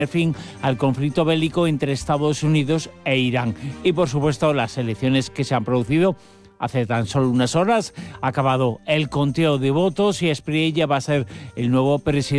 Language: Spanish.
fin al conflicto bélico entre Estados Unidos e Irán. Y por supuesto las elecciones que se han producido hace tan solo unas horas. Ha acabado el conteo de votos y Espriella va a ser el nuevo presidente